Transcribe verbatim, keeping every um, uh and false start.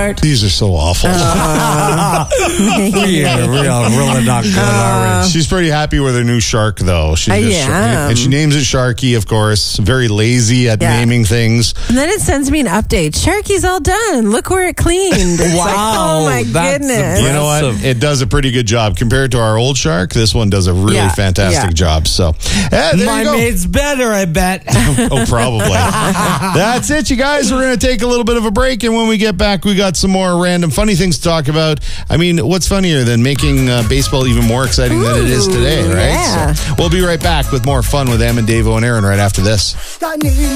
sweetheart? These are so awful. Uh, yeah, real, really not good, are we? She's pretty happy with her new shark, though. She's I just- am. And she names it Sharky, of course. Very lazy at Yeah. naming things. And then it sends me an update. Sharky's all done. Look where it cleaned. It's like, Wow, oh my that's goodness. You know what? Impressive. It does a pretty good job. Compared to our old shark, this one does a really Yeah, fantastic yeah. job. So, yeah, there My you go. maid's better, I bet. Oh, probably. That's it, you guys. We're going to take a little bit of a break, and when we get back, we got some more random funny things to talk about. I mean, what's funnier than making uh, baseball even more exciting than it is today, right? yeah. So we'll be right back with more fun with Em and Davo and Aaron right after this. I need